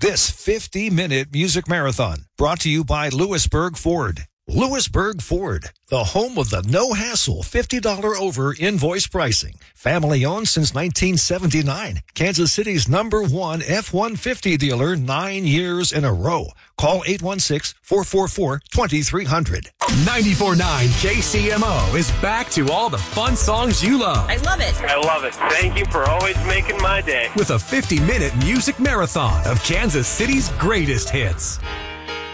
this 50-minute music marathon, brought to you by Lewisburg Ford. Lewisburg Ford, the home of the no-hassle $50 over invoice pricing. Family-owned since 1979. Kansas City's #1 F-150 dealer 9 years in a row. Call 816-444-2300. 94.9 KCMO is back to all the fun songs you love. I love it. I love it. Thank you for always making my day. With a 50-minute music marathon of Kansas City's greatest hits.